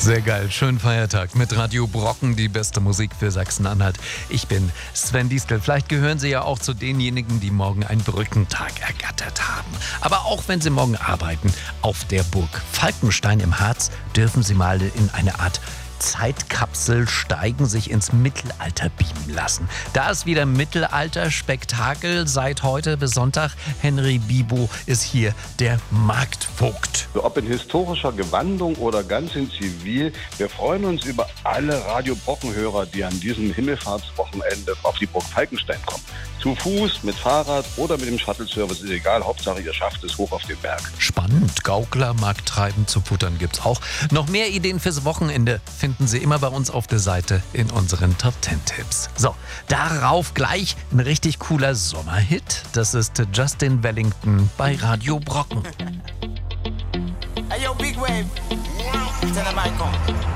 Sehr geil, schönen Feiertag mit Radio Brocken, die beste Musik für Sachsen-Anhalt. Ich bin Sven Diestel. Vielleicht gehören Sie ja auch zu denjenigen, die morgen einen Brückentag ergattert haben. Aber auch wenn Sie morgen arbeiten, auf der Burg Falkenstein im Harz dürfen Sie mal in eine Art Zeitkapsel steigen, sich ins Mittelalter beamen lassen. Da ist wieder Mittelalter-Spektakel seit heute bis Sonntag. Henry Bibo ist hier der Marktvogt. Ob in historischer Gewandung oder ganz in Zivil, wir freuen uns über alle Radio Brocken-Hörer, die an diesem Himmelfahrtswochenende auf die Burg Falkenstein kommen. Zu Fuß, mit Fahrrad oder mit dem Shuttle-Service, ist egal, Hauptsache ihr schafft es hoch auf den Berg. Spannend, Gaukler, Markttreiben zu futtern gibt's auch. Noch mehr Ideen fürs Wochenende finden Sie immer bei uns auf der Seite in unseren Top 10 Tipps. So, darauf gleich ein richtig cooler Sommerhit. Das ist Justin Wellington bei Radio Brocken. Hey yo, Big Wave. Tell them I come.